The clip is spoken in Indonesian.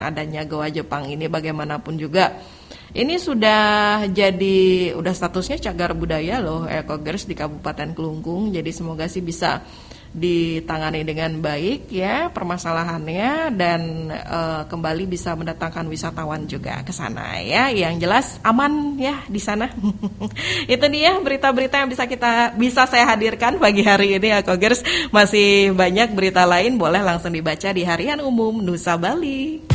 adanya Goa Jepang ini bagaimanapun juga. Ini udah statusnya cagar budaya loh Ekogers di Kabupaten Kelungkung. Jadi semoga sih bisa ditangani dengan baik ya permasalahannya dan kembali bisa mendatangkan wisatawan juga ke sana ya. Yang jelas aman ya di sana. Itu dia berita-berita yang bisa saya hadirkan pagi hari ini Ekogers. Masih banyak berita lain boleh langsung dibaca di Harian Umum Nusa Bali.